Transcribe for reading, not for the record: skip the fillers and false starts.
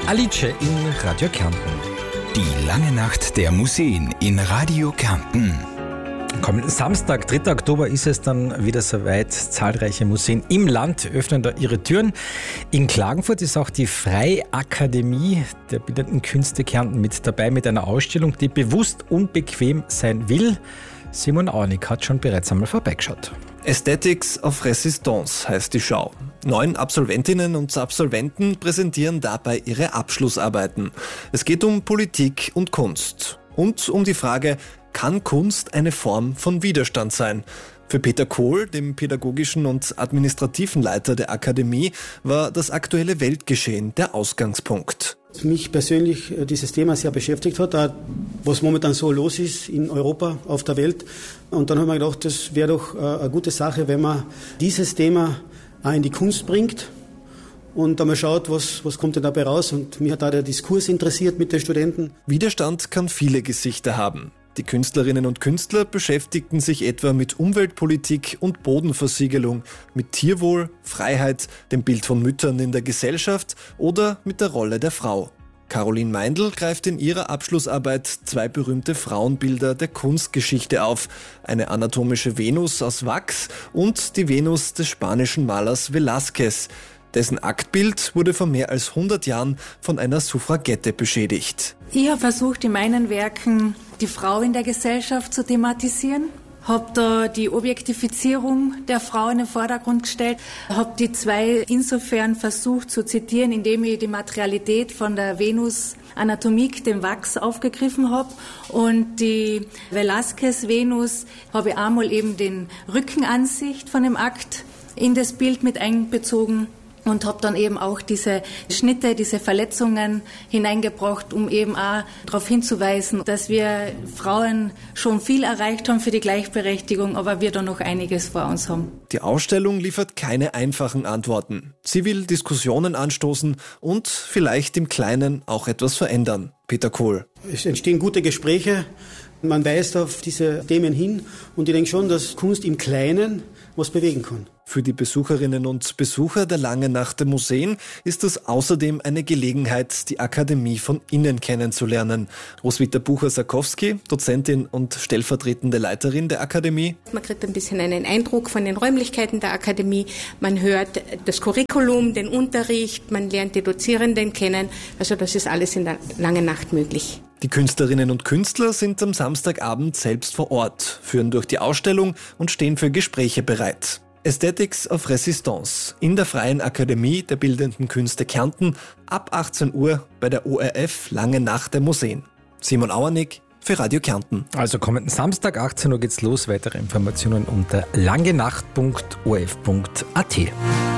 Alice in Radio Kärnten. Die lange Nacht der Museen in Radio Kärnten. Kommenden Samstag, 3. Oktober, ist es dann wieder soweit. Zahlreiche Museen im Land öffnen da ihre Türen. In Klagenfurt ist auch die Freiakademie der Bildenden Künste Kärnten mit dabei mit einer Ausstellung, die bewusst unbequem sein will. Simon Auernick hat schon bereits einmal vorbeigeschaut. Aesthetics of Resistance heißt die Schau. 9 Absolventinnen und Absolventen präsentieren dabei ihre Abschlussarbeiten. Es geht um Politik und Kunst. Und um die Frage, kann Kunst eine Form von Widerstand sein? Für Peter Kohl, dem pädagogischen und administrativen Leiter der Akademie, war das aktuelle Weltgeschehen der Ausgangspunkt. Mich persönlich dieses Thema sehr beschäftigt hat, auch was momentan so los ist in Europa, auf der Welt. Und dann haben wir gedacht, das wäre doch eine gute Sache, wenn man dieses Thema auch in die Kunst bringt und einmal schaut, was kommt denn dabei raus. Und mich hat auch der Diskurs interessiert mit den Studenten. Widerstand kann viele Gesichter haben. Die Künstlerinnen und Künstler beschäftigten sich etwa mit Umweltpolitik und Bodenversiegelung, mit Tierwohl, Freiheit, dem Bild von Müttern in der Gesellschaft oder mit der Rolle der Frau. Caroline Meindl greift in ihrer Abschlussarbeit 2 berühmte Frauenbilder der Kunstgeschichte auf. Eine anatomische Venus aus Wachs und die Venus des spanischen Malers Velázquez. Dessen Aktbild wurde vor mehr als 100 Jahren von einer Suffragette beschädigt. Ich habe versucht, in meinen Werken die Frau in der Gesellschaft zu thematisieren. Habe da die Objektifizierung der Frau in den Vordergrund gestellt. Habe die 2 insofern versucht zu zitieren, indem ich die Materialität von der Venus Anatomik, dem Wachs, aufgegriffen habe. Und die Velázquez-Venus habe ich einmal eben den Rückenansicht von dem Akt in das Bild mit einbezogen. Und habe dann eben auch diese Schnitte, diese Verletzungen hineingebracht, um eben auch darauf hinzuweisen, dass wir Frauen schon viel erreicht haben für die Gleichberechtigung, aber wir da noch einiges vor uns haben. Die Ausstellung liefert keine einfachen Antworten. Sie will Diskussionen anstoßen und vielleicht im Kleinen auch etwas verändern. Peter Kohl. Es entstehen gute Gespräche, man weist auf diese Themen hin und ich denke schon, dass Kunst im Kleinen was bewegen kann. Für die Besucherinnen und Besucher der Langen Nacht der Museen ist es außerdem eine Gelegenheit, die Akademie von innen kennenzulernen. Roswitha Bucher-Sarkowski, Dozentin und stellvertretende Leiterin der Akademie. Man kriegt ein bisschen einen Eindruck von den Räumlichkeiten der Akademie. Man hört das Curriculum, den Unterricht, man lernt die Dozierenden kennen. Also das ist alles in der Langen Nacht möglich. Die Künstlerinnen und Künstler sind am Samstagabend selbst vor Ort, führen durch die Ausstellung und stehen für Gespräche bereit. Aesthetics of Resistance in der Freien Akademie der Bildenden Künste Kärnten ab 18 Uhr bei der ORF Lange Nacht der Museen. Simon Auernick für Radio Kärnten. Also kommenden Samstag, 18 Uhr geht's los. Weitere Informationen unter langenacht.orf.at.